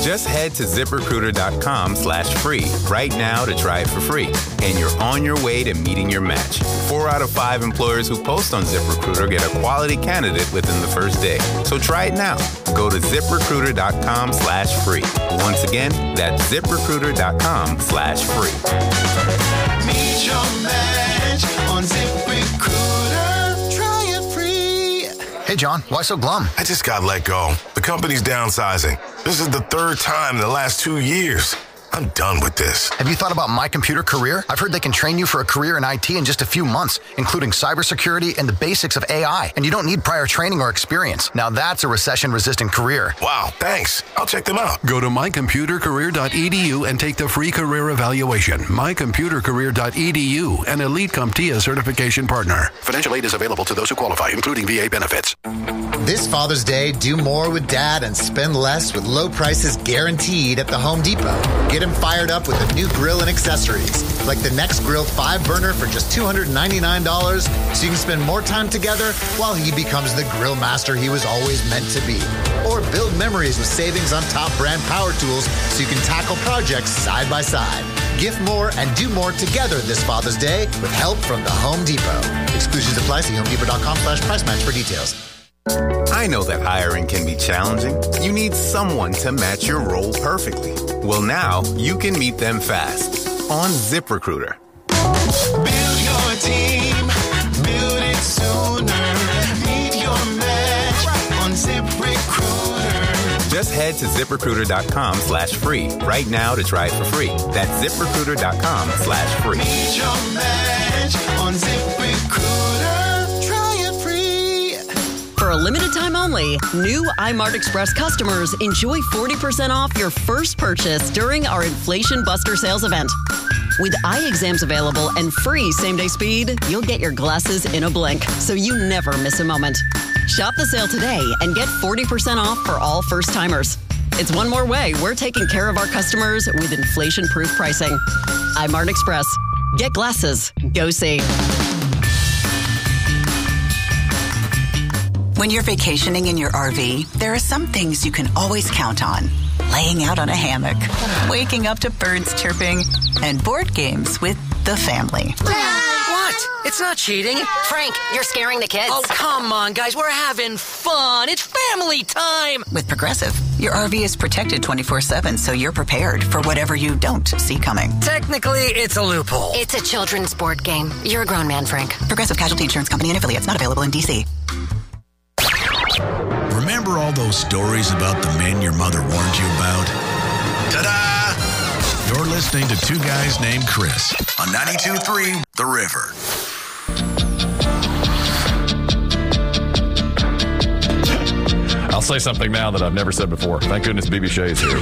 Just head to ZipRecruiter.com/free right now to try it for free. And you're on your way to meeting your match. 4 out of 5 employers who post on ZipRecruiter get a quality candidate within the first day. So try it now. Go to ZipRecruiter.com/free. Once again, that's ZipRecruiter.com/free. Meet your match on ZipRecruiter. Try it free. Hey, John, why so glum? I just got let go. The company's downsizing. This is the 3rd time in the last 2 years. I'm done with this. Have you thought about My Computer Career? I've heard they can train you for a career in IT in just a few months, including cybersecurity and the basics of AI. And you don't need prior training or experience. Now that's a recession-resistant career. Wow, thanks. I'll check them out. Go to mycomputercareer.edu and take the free career evaluation. mycomputercareer.edu, an Elite CompTIA certification partner. Financial aid is available to those who qualify, including VA benefits. This Father's Day, do more with Dad and spend less with low prices guaranteed at the Home Depot. Get him fired up with a new grill and accessories, like the Next Grill 5-burner for just $299, so you can spend more time together while he becomes the grill master he was always meant to be. Or build memories with savings on top brand power tools so you can tackle projects side by side. Gift more and do more together this Father's Day with help from the Home Depot. Exclusions apply. See HomeDepot.com/price match for details. I know that hiring can be challenging. You need someone to match your role perfectly. Well, now you can meet them fast on ZipRecruiter. Build your team. Build it sooner. Meet your match on ZipRecruiter. Just head to ZipRecruiter.com/free right now to try it for free. That's ZipRecruiter.com/free. Meet your match on ZipRecruiter. Try it free. For a limited time only, new iMart Express customers enjoy 40% off your first purchase during our Inflation Buster sales event. With eye exams available and free same-day speed, you'll get your glasses in a blink, so you never miss a moment. Shop the sale today and get 40% off for all first-timers. It's one more way we're taking care of our customers with inflation-proof pricing. iMart Express. Get glasses. Go see. When you're vacationing in your RV, there are some things you can always count on. Laying out on a hammock, waking up to birds chirping, and board games with the family. What? It's not cheating. Frank, you're scaring the kids. Oh, come on, guys. We're having fun. It's family time. With Progressive, your RV is protected 24/7, so you're prepared for whatever you don't see coming. Technically, it's a loophole. It's a children's board game. You're a grown man, Frank. Progressive Casualty Insurance Company and affiliates, not available in D.C. Remember all those stories about the men your mother warned you about? Ta-da! You're listening to Two Guys Named Chris on 92.3 The River. I'll say something now that I've never said before. Thank goodness BB Shea's here.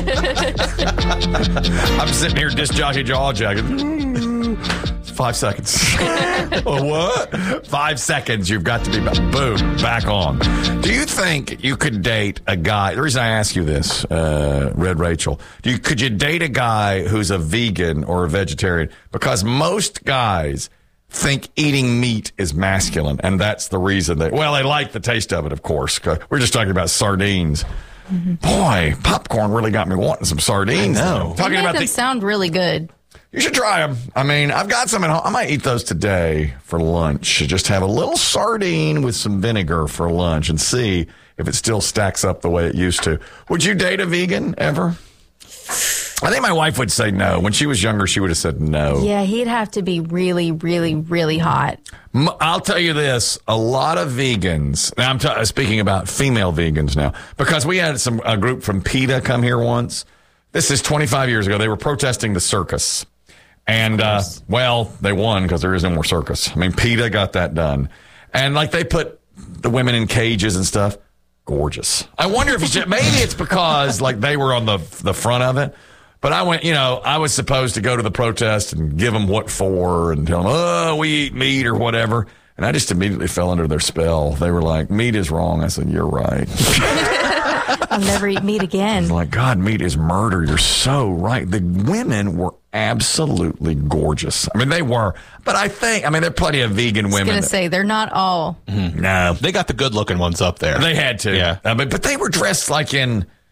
I'm sitting here disc jockey jaw jacking. 5 seconds. What? 5 seconds. You've got to be boom, back on. Do you think you could date a guy? The reason I ask you this, Red Rachel, could you date a guy who's a vegan or a vegetarian? Because most guys think eating meat is masculine, and that's the reason they like the taste of it, of course. We're just talking about sardines. Mm-hmm. Boy, popcorn really got me wanting some sardines. I know. Talking about them sound really good. You should try them. I mean, I've got some at home. I might eat those today for lunch. Just have a little sardine with some vinegar for lunch and see if it still stacks up the way it used to. Would you date a vegan ever? I think my wife would say no. When she was younger, she would have said no. Yeah, he'd have to be really, really, really hot. I'll tell you this. A lot of vegans, now I'm speaking about female vegans now, because we had a group from PETA come here once. This is 25 years ago. They were protesting the circus. And, they won because there is no more circus. I mean, PETA got that done. And, they put the women in cages and stuff. Gorgeous. I wonder if maybe it's because, they were on the front of it. But I went, I was supposed to go to the protest and give them what for and tell them, we eat meat or whatever. And I just immediately fell under their spell. They were like, meat is wrong. I said, you're right. I'll never eat meat again. Like, God, meat is murder. You're so right. The women were absolutely gorgeous. I mean, they were. But there are plenty of vegan women. I was going to say, they're not all. Mm-hmm. No. They got the good-looking ones up there. They had to. Yeah. But they were dressed like in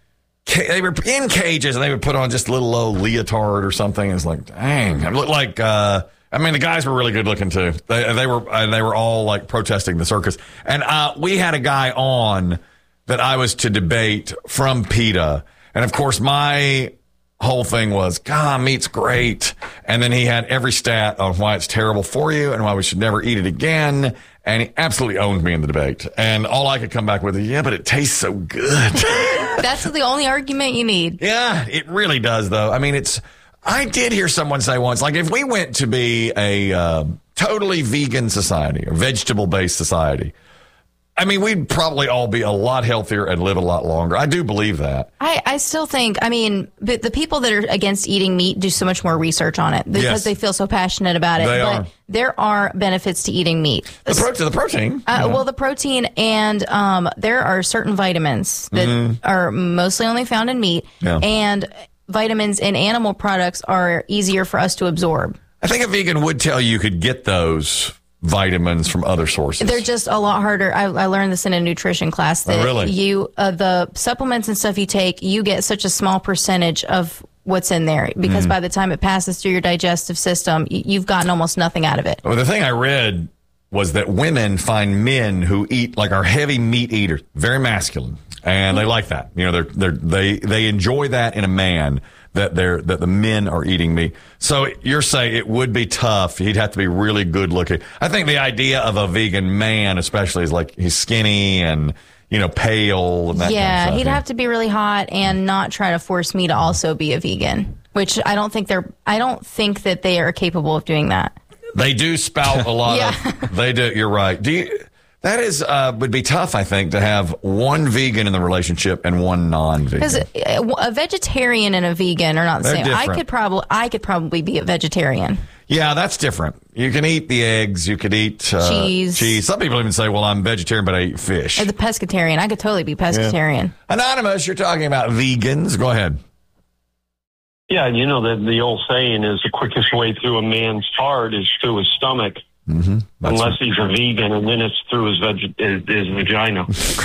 they were in cages, and they would put on just a little low leotard or something. It's like, dang, it looked like. The guys were really good looking too. They were all like protesting the circus, and we had a guy on that I was to debate from PETA, and of course my whole thing was, God, meat's great. And then he had every stat on why it's terrible for you and why we should never eat it again. And he absolutely owned me in the debate. And all I could come back with is, yeah, but it tastes so good. That's the only argument you need. Yeah, it really does, though. I mean, I did hear someone say once, like, if we went to be a totally vegan society, or vegetable-based society, I mean, we'd probably all be a lot healthier and live a lot longer. I do believe that. I still think, but the people that are against eating meat do so much more research on it because they feel so passionate about it. But there are benefits to eating meat. The protein. Well, the protein, and there are certain vitamins that are mostly only found in meat. Yeah. And vitamins in animal products are easier for us to absorb. I think a vegan would tell you could get those vitamins from other sources. They're just a lot harder. I learned this in a nutrition class that the supplements and stuff you take, you get such a small percentage of what's in there because by the time it passes through your digestive system, you've gotten almost nothing out of it. Well, the thing I read was that women find men who eat, like, are heavy meat eaters, very masculine, and they like that. You know, they enjoy that in a man. That the men are eating meat. So you're saying it would be tough. He'd have to be really good looking. I think the idea of a vegan man, especially, is like he's skinny and, pale and that kind of stuff. He'd have to be really hot and not try to force me to also be a vegan, which I don't think that they are capable of doing that. They do spout a lot of. They do. You're right. That is would be tough, I think, to have one vegan in the relationship and one non-vegan. Because a vegetarian and a vegan are not the same. Different. I could probably be a vegetarian. Yeah, that's different. You can eat the eggs. You could eat cheese. Some people even say, "Well, I'm vegetarian, but I eat fish." As a pescatarian, I could totally be pescatarian. Yeah. Anonymous, you're talking about vegans. Go ahead. Yeah, the old saying is the quickest way through a man's heart is through his stomach. Mm-hmm. Unless he's a vegan, and then it's through his vagina.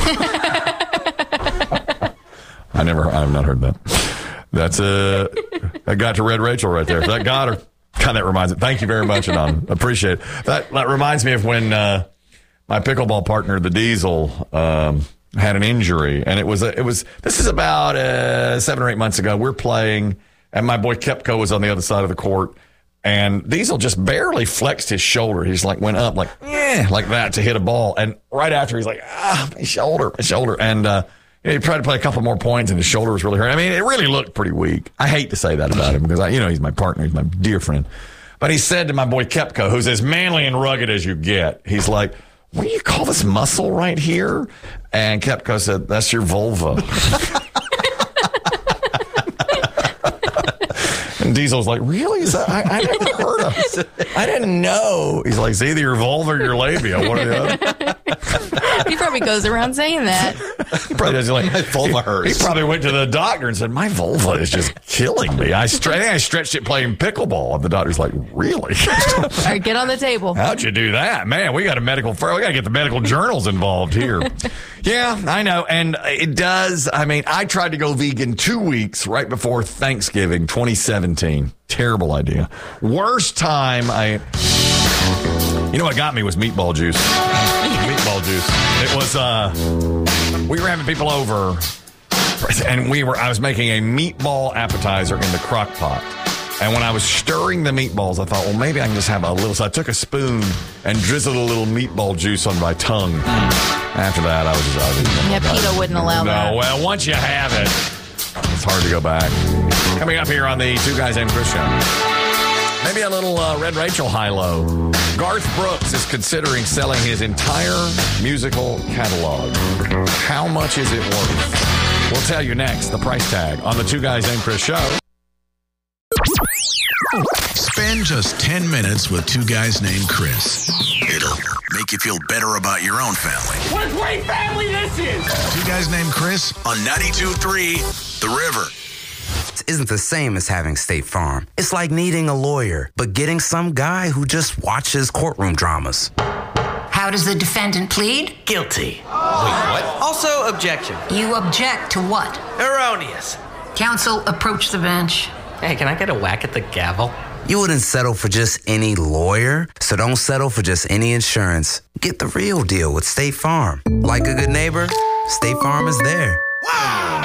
I've not heard that. That's that got to Red Rachel right there. That got her. God, that reminds me. Thank you very much, Anon. Appreciate it. That reminds me of when my pickleball partner, the Diesel, had an injury, and it was. This is about 7 or 8 months ago. We're playing, and my boy Kepko was on the other side of the court. And Diesel just barely flexed his shoulder. He's like, went up like that to hit a ball. And right after, he's like, my shoulder. And he tried to play a couple more points, and his shoulder was really hurt. I mean, it really looked pretty weak. I hate to say that about him because, he's my partner. He's my dear friend. But he said to my boy Kepko, who's as manly and rugged as you get, he's like, what do you call this muscle right here? And Kepko said, that's your vulva. And Diesel's like, really? Is that, I never heard of it. I didn't know. He's like, it's either your vulva or your labia. One or the other. He probably goes around saying that. He probably does. Like, my vulva hurts. He probably went to the doctor and said, my vulva is just killing me. I stretched it playing pickleball. And the doctor's like, really? All right, get on the table. How'd you do that? Man, we got we got to get the medical journals involved here. Yeah, I know. And it does. I mean, I tried to go vegan 2 weeks right before Thanksgiving 2017. Terrible idea. Worst time what got me was meatball juice. Meatball juice. It was, we were having people over, and I was making a meatball appetizer in the crock pot. And when I was stirring the meatballs, I thought, well, maybe I can just have a little. So I took a spoon and drizzled a little meatball juice on my tongue. After that, I was just PETA wouldn't allow that. No, well, once you have it, it's hard to go back. Coming up here on the Two Guys Named Chris show. Maybe a little Red Rachel high-low. Garth Brooks is considering selling his entire musical catalog. How much is it worth? We'll tell you next, the price tag on the Two Guys Named Chris show. Spend just 10 minutes with Two Guys Named Chris. It'll make you feel better about your own family. What a great family this is! Two Guys Named Chris on 92.3 The River. Isn't the same as having State Farm. It's like needing a lawyer, but getting some guy who just watches courtroom dramas. How does the defendant plead? Guilty. Wait, what? Also, objection. You object to what? Erroneous. Counsel, approach the bench. Hey, can I get a whack at the gavel? You wouldn't settle for just any lawyer, so don't settle for just any insurance. Get the real deal with State Farm. Like a good neighbor, State Farm is there. Wow!